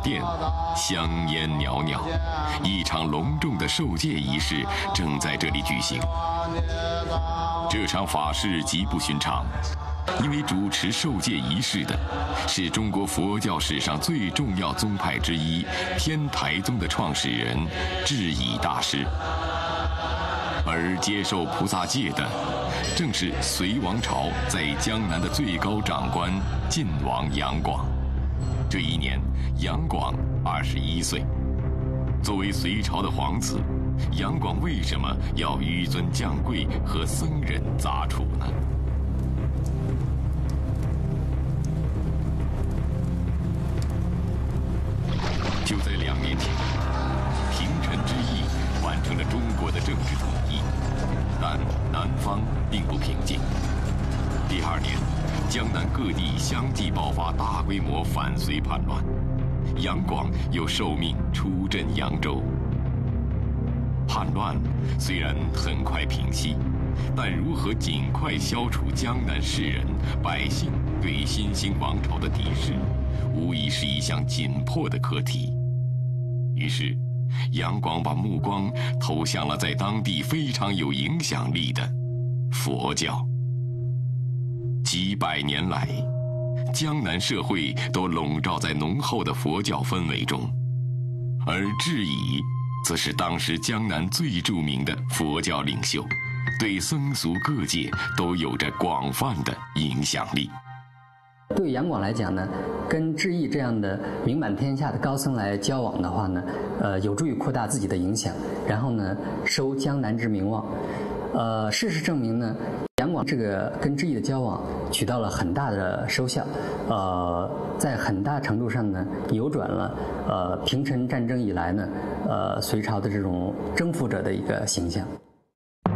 殿，香烟袅袅，一场隆重的受戒仪式正在这里举行。这场法事极不寻常，因为主持受戒仪式的是中国佛教史上最重要宗派之一天台宗的创始人智颐大师，而接受菩萨戒的正是隋王朝在江南的最高长官晋王杨广。这一年，杨广21岁。作为隋朝的皇子，杨广为什么要纡尊降贵和僧人杂处呢？就在2年前，平陈之役完成了中国的政治统一，但南方并不平静。第2年，江南各地相继爆发大规模反隋叛乱，杨广又受命出镇扬州。叛乱虽然很快平息，但如何尽快消除江南士人、百姓对新兴王朝的敌视，无疑是一项紧迫的课题。于是，杨广把目光投向了在当地非常有影响力的佛教。几百年来，江南社会都笼罩在浓厚的佛教氛围中，而智颐则是当时江南最著名的佛教领袖，对僧俗各界都有着广泛的影响力。 对杨广来讲呢，跟智颐这样的名满天下的高僧来交往的话呢，有助于扩大自己的影响，然后呢，收江南之名望。事实证明呢，杨广这个跟智颐的交往取到了很大的收效，在很大程度上呢，扭转了平陈战争以来呢，隋朝的这种征服者的一个形象。